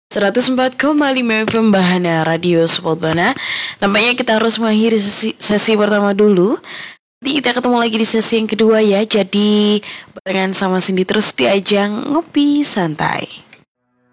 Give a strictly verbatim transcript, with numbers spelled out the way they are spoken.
seratus empat koma lima F M Bahana Radio Support Bana. Nampaknya kita harus mengakhiri sesi, sesi pertama dulu. Nanti kita ketemu lagi di sesi yang kedua ya. Jadi barengan sama Cindy terus di ajang ngopi santai.